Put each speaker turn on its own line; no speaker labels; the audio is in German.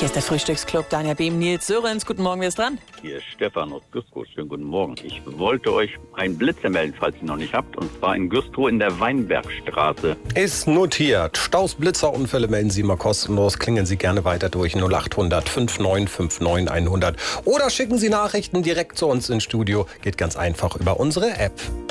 Hier ist der Frühstücksclub. Daniel Behm, Nils Sörenz. Guten Morgen, wer ist dran?
Hier ist Stefan aus Güstrow. Schönen guten Morgen. Ich wollte euch einen Blitzer melden, falls ihr noch nicht habt. Und zwar in Güstrow in der Weinbergstraße.
Ist notiert. Staus, Blitzer, Unfälle melden Sie mal kostenlos. Klingeln Sie gerne weiter durch 0800 5959 100. Oder schicken Sie Nachrichten direkt zu uns ins Studio. Geht ganz einfach über unsere App.